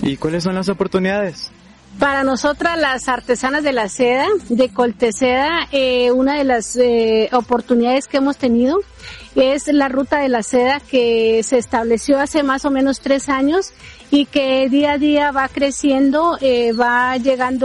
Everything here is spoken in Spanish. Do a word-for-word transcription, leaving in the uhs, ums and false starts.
¿Y cuáles son las oportunidades? Para nosotras las artesanas de la seda, de Colteseda, eh, una de las eh, oportunidades que hemos tenido es la ruta de la seda que se estableció hace más o menos tres años y que día a día va creciendo, eh, va llegando